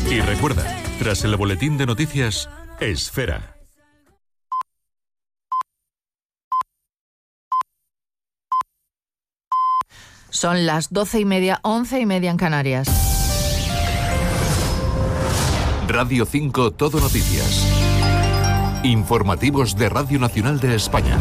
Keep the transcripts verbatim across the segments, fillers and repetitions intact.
Y recuerda, tras el boletín de noticias, Esfera. Son las doce y media, once y media en Canarias. Radio cinco Todo Noticias. Informativos de Radio Nacional de España.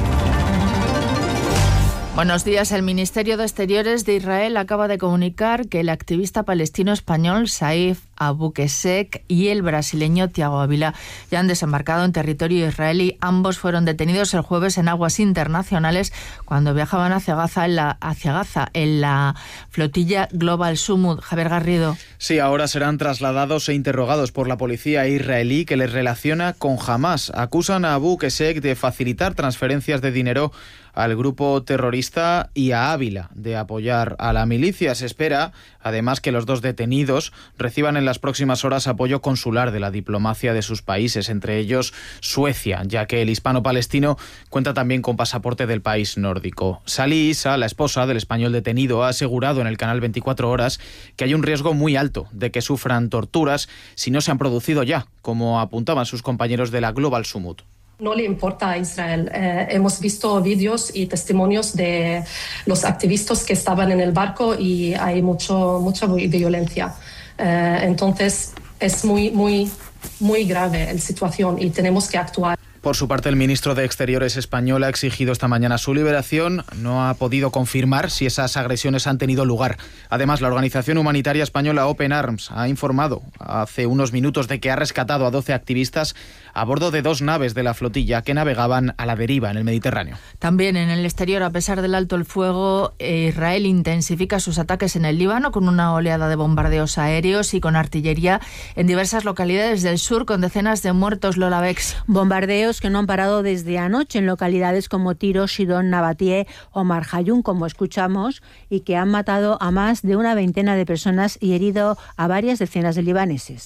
Buenos días. El Ministerio de Exteriores de Israel acaba de comunicar que el activista palestino español Saif Abu Qussein y el brasileño Thiago Ávila ya han desembarcado en territorio israelí. Ambos fueron detenidos el jueves en aguas internacionales cuando viajaban hacia Gaza en la, hacia Gaza, en la flotilla Global Sumud. Javier Garrido. Sí, ahora serán trasladados e interrogados por la policía israelí, que les relaciona con Hamás. Acusan a Abu Qussein de facilitar transferencias de dinero al grupo terrorista y a Ávila de apoyar a la milicia. Se espera, además, que los dos detenidos reciban en las próximas horas apoyo consular de la diplomacia de sus países, entre ellos Suecia, ya que el hispano-palestino cuenta también con pasaporte del país nórdico. Sali Issa, la esposa del español detenido, ha asegurado en el canal veinticuatro horas que hay un riesgo muy alto de que sufran torturas si no se han producido ya, como apuntaban sus compañeros de la Global Sumud. No le importa a Israel. Eh, hemos visto vídeos y testimonios de los activistas que estaban en el barco y hay mucho, mucha violencia. Eh, entonces es muy, muy, muy grave la situación y tenemos que actuar. Por su parte, el ministro de Exteriores español ha exigido esta mañana su liberación. No ha podido confirmar si esas agresiones han tenido lugar. Además, la organización humanitaria española Open Arms ha informado hace unos minutos de que ha rescatado a doce activistas a bordo de dos naves de la flotilla que navegaban a la deriva en el Mediterráneo. También en el exterior, a pesar del alto el fuego, Israel intensifica sus ataques en el Líbano con una oleada de bombardeos aéreos y con artillería en diversas localidades del sur, con decenas de muertos. Lola Bex. Bombardeos que no han parado desde anoche en localidades como Tiro, Sidón, Nabatie o Marjayún, como escuchamos, y que han matado a más de una veintena de personas y herido a varias decenas de libaneses.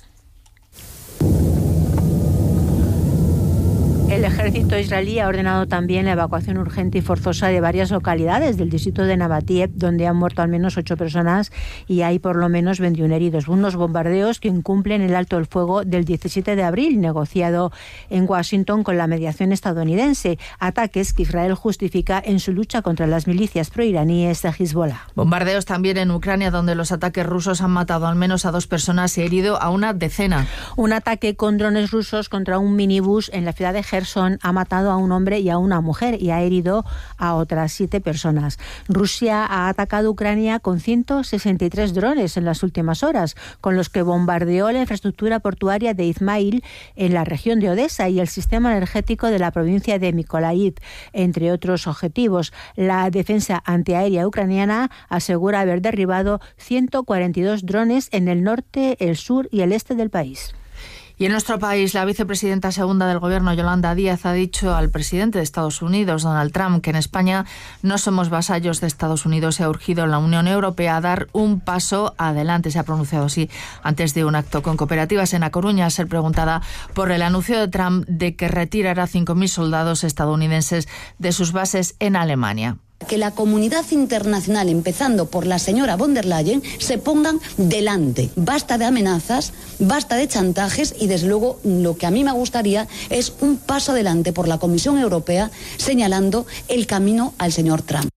El ejército israelí ha ordenado también la evacuación urgente y forzosa de varias localidades del distrito de Nabatie, donde han muerto al menos ocho personas y hay por lo menos veintiún heridos. Unos bombardeos que incumplen el alto el fuego del diecisiete de abril, negociado en Washington con la mediación estadounidense. Ataques que Israel justifica en su lucha contra las milicias proiraníes de Hezbollah. Bombardeos también en Ucrania, donde los ataques rusos han matado al menos a dos personas y herido a una decena. Un ataque con drones rusos contra un minibús en la ciudad de Gerson ha matado a un hombre y a una mujer y ha herido a otras siete personas. Rusia ha atacado Ucrania con ciento sesenta y tres drones en las últimas horas, con los que bombardeó la infraestructura portuaria de Izmail en la región de Odessa y el sistema energético de la provincia de Mykolaiv, entre otros objetivos. La defensa antiaérea ucraniana asegura haber derribado ciento cuarenta y dos drones en el norte, el sur y el este del país. Y en nuestro país, la vicepresidenta segunda del Gobierno, Yolanda Díaz, ha dicho al presidente de Estados Unidos, Donald Trump, que en España no somos vasallos de Estados Unidos y ha urgido a la Unión Europea a dar un paso adelante. Se ha pronunciado así antes de un acto con cooperativas en A Coruña, al ser preguntada por el anuncio de Trump de que retirará cinco mil soldados estadounidenses de sus bases en Alemania. Que la comunidad internacional, empezando por la señora von der Leyen, se pongan delante. Basta de amenazas, basta de chantajes y, desde luego, lo que a mí me gustaría es un paso adelante por la Comisión Europea señalando el camino al señor Trump.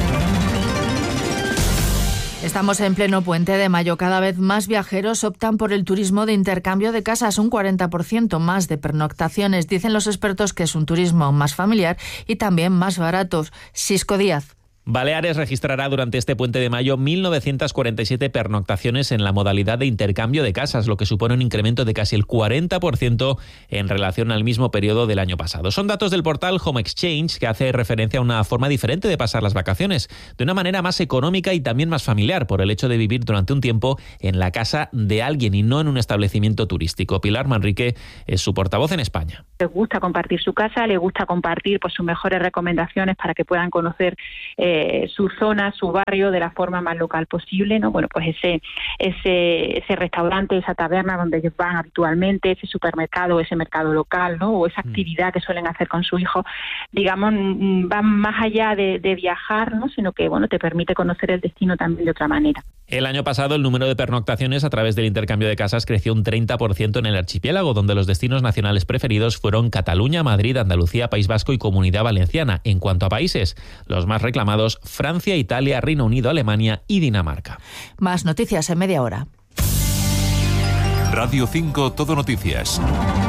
Estamos en pleno puente de mayo. Cada vez más viajeros optan por el turismo de intercambio de casas, un cuarenta por ciento más de pernoctaciones. Dicen los expertos que es un turismo más familiar y también más barato. Sisco Díaz. Baleares registrará durante este puente de mayo mil novecientas cuarenta y siete pernoctaciones en la modalidad de intercambio de casas, lo que supone un incremento de casi el cuarenta por ciento en relación al mismo periodo del año pasado. Son datos del portal Home Exchange, que hace referencia a una forma diferente de pasar las vacaciones, de una manera más económica y también más familiar, por el hecho de vivir durante un tiempo en la casa de alguien y no en un establecimiento turístico. Pilar Manrique es su portavoz en España. Les gusta compartir su casa, les gusta compartir pues sus mejores recomendaciones para que puedan conocer eh, eh, su zona, su barrio, de la forma más local posible, ¿no? Bueno, pues ese, ese, ese restaurante, esa taberna donde ellos van habitualmente, ese supermercado, ese mercado local, ¿no? O esa actividad que suelen hacer con su hijo, digamos, van más allá de, de viajar, ¿no? Sino que, bueno, te permite conocer el destino también de otra manera. El año pasado el número de pernoctaciones a través del intercambio de casas creció un treinta por ciento en el archipiélago, donde los destinos nacionales preferidos fueron Cataluña, Madrid, Andalucía, País Vasco y Comunidad Valenciana. En cuanto a países, los más reclamados, Francia, Italia, Reino Unido, Alemania y Dinamarca. Más noticias en media hora. Radio cinco Todo Noticias.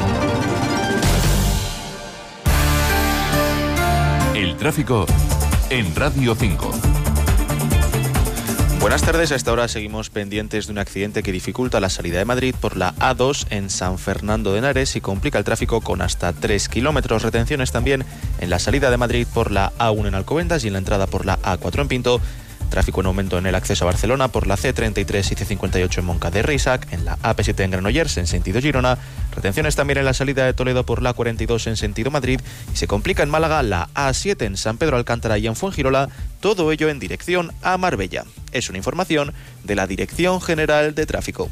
El tráfico en Radio cinco. Buenas tardes, a esta hora seguimos pendientes de un accidente que dificulta la salida de Madrid por la A dos en San Fernando de Henares y complica el tráfico con hasta tres kilómetros. Retenciones también en la salida de Madrid por la A uno en Alcobendas y en la entrada por la A cuatro en Pinto. Tráfico en aumento en el acceso a Barcelona por la C treinta y tres y C cincuenta y ocho en Moncada y Sac, en la A P siete en Granollers en sentido Girona. Retenciones también en la salida de Toledo por la cuarenta y dos en sentido Madrid y se complica en Málaga la A siete en San Pedro Alcántara y en Fuengirola, todo ello en dirección a Marbella. Es una información de la Dirección General de Tráfico.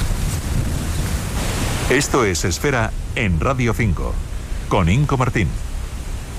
Esto es Esfera en Radio cinco, con Inco Martín.